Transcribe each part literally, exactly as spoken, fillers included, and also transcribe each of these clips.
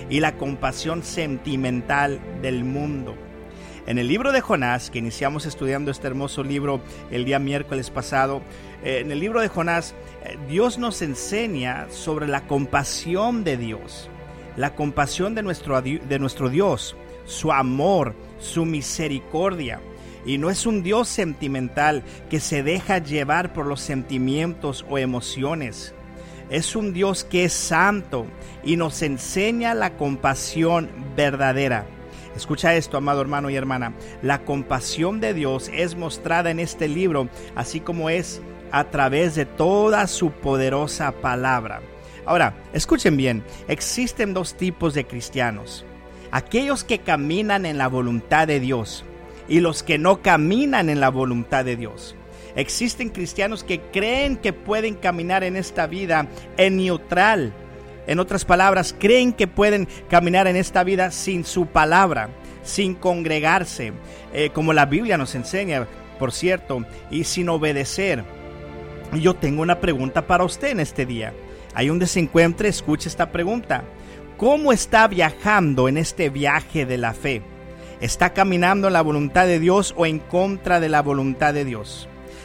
y la compasión sentimental del mundo. En el libro de Jonás, que iniciamos estudiando este hermoso libro el día miércoles pasado, eh, en el libro de Jonás, eh, Dios nos enseña sobre la compasión de Dios, la compasión de nuestro, de nuestro Dios, su amor, su misericordia. Y no es un Dios sentimental que se deja llevar por los sentimientos o emociones. Es un Dios que es santo y nos enseña la compasión verdadera. Escucha esto, amado hermano y hermana. La compasión de Dios es mostrada en este libro, así como es a través de toda su poderosa palabra. Ahora, escuchen bien, existen dos tipos de cristianos: aquellos que caminan en la voluntad de Dios y los que no caminan en la voluntad de Dios. Existen cristianos que creen que pueden caminar en esta vida en neutral. En otras palabras, creen que pueden caminar en esta vida sin su palabra, sin congregarse, eh, como la Biblia nos enseña, por cierto, y sin obedecer. Y yo tengo una pregunta para usted en este día. Ahí donde se encuentre, escuche esta pregunta. ¿Cómo está viajando en este viaje de la fe? ¿Está caminando en la voluntad de Dios o en contra de la voluntad de Dios?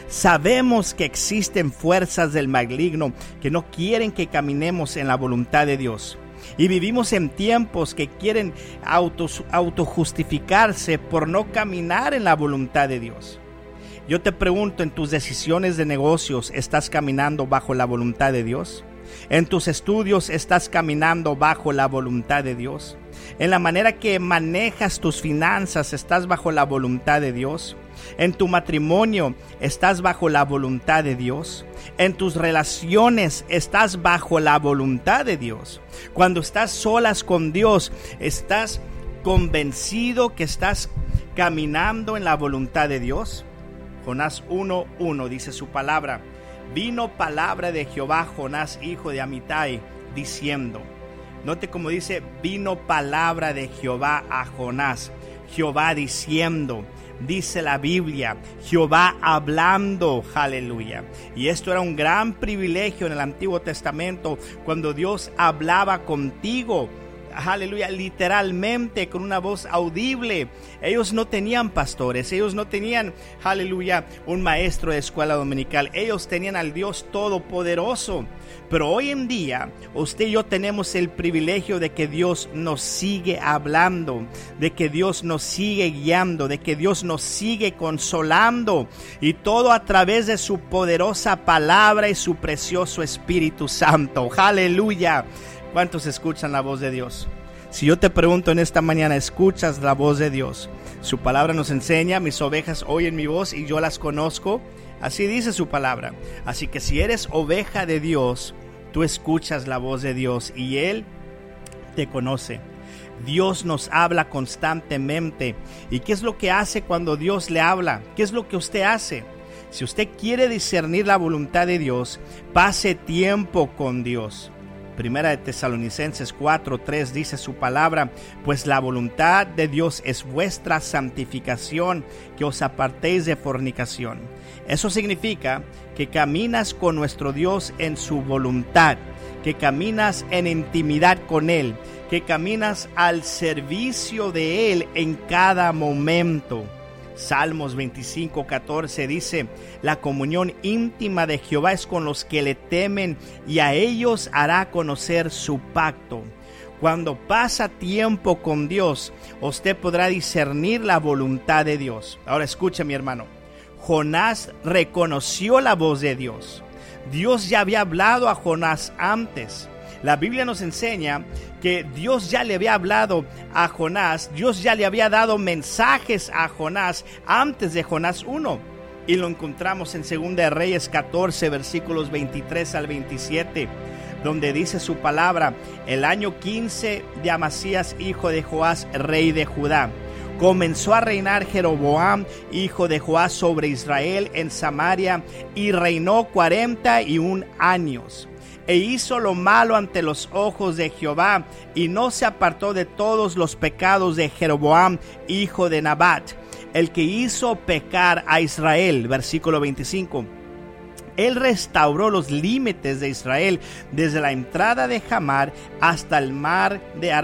Sabemos que existen fuerzas del maligno que no quieren que caminemos en la voluntad de Dios. Y vivimos en tiempos que quieren auto, autojustificarse por no caminar en la voluntad de Dios. Yo te pregunto, en tus decisiones de negocios, ¿estás caminando bajo la voluntad de Dios? ¿En tus estudios estás caminando bajo la voluntad de Dios? ¿En la manera que manejas tus finanzas estás bajo la voluntad de Dios? ¿En tu matrimonio estás bajo la voluntad de Dios? ¿En tus relaciones estás bajo la voluntad de Dios? Cuando estás solas con Dios, ¿estás convencido que estás caminando en la voluntad de Dios? Jonás uno uno dice su palabra: vino palabra de Jehová a Jonás, hijo de Amitai, diciendo. Note cómo dice: vino palabra de Jehová a Jonás. Jehová diciendo, dice la Biblia, Jehová hablando, aleluya. Y esto era un gran privilegio en el Antiguo Testamento, cuando Dios hablaba contigo, aleluya, literalmente con una voz audible. Ellos no tenían pastores, ellos no tenían, aleluya, un maestro de escuela dominical. Ellos tenían al Dios Todopoderoso. Pero hoy en día, usted y yo tenemos el privilegio de que Dios nos sigue hablando, de que Dios nos sigue guiando, de que Dios nos sigue consolando, y todo a través de su poderosa palabra y su precioso Espíritu Santo. ¡Aleluya! ¿Cuántos escuchan la voz de Dios? Si yo te pregunto en esta mañana, ¿escuchas la voz de Dios? Su palabra nos enseña: mis ovejas oyen mi voz y yo las conozco. Así dice su palabra. Así que si eres oveja de Dios, tú escuchas la voz de Dios y Él te conoce. Dios nos habla constantemente. ¿Y qué es lo que hace cuando Dios le habla? ¿Qué es lo que usted hace? Si usted quiere discernir la voluntad de Dios, pase tiempo con Dios. Primera de Tesalonicenses cuatro tres dice su palabra: pues la voluntad de Dios es vuestra santificación, que os apartéis de fornicación. Eso significa que caminas con nuestro Dios en su voluntad, que caminas en intimidad con Él, que caminas al servicio de Él en cada momento. Salmos veinticinco catorce dice: la comunión íntima de Jehová es con los que le temen, y a ellos hará conocer su pacto. Cuando pasa tiempo con Dios, usted podrá discernir la voluntad de Dios. Ahora escucha, mi hermano. Jonás reconoció la voz de Dios. Dios ya había hablado a Jonás antes. La Biblia nos enseña que Dios ya le había hablado a Jonás, Dios ya le había dado mensajes a Jonás antes de Jonás uno. Y lo encontramos en Segunda de Reyes catorce, versículos veintitrés al veintisiete, donde dice su palabra: el año quince de Amasías, hijo de Joás, rey de Judá, comenzó a reinar Jeroboam, hijo de Joás, sobre Israel en Samaria, y reinó cuarenta y un años. E hizo lo malo ante los ojos de Jehová, y no se apartó de todos los pecados de Jeroboam, hijo de Nabat, el que hizo pecar a Israel. Versículo veinticinco. Él restauró los límites de Israel desde la entrada de Jamar hasta el mar de Arabia,